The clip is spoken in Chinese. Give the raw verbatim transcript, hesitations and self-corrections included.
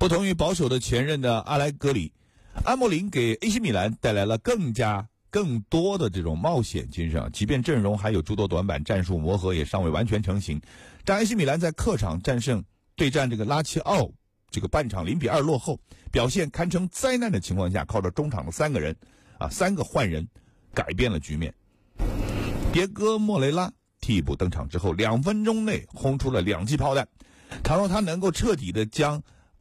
不同于保守的前任的阿莱格里，阿莫林给 A C 米兰带来了更加更多的这种冒险精神，即便阵容还有诸多短板，战术磨合也尚未完全成型。让 A C 米兰在客场战胜对战这个拉齐奥，这个半场零比二落后，表现堪称灾难的情况下，靠着中场的三个人啊，三个换人改变了局面。迭戈·莫雷拉替补登场之后，两分钟内轰出了两记炮弹。倘若他能够彻底的将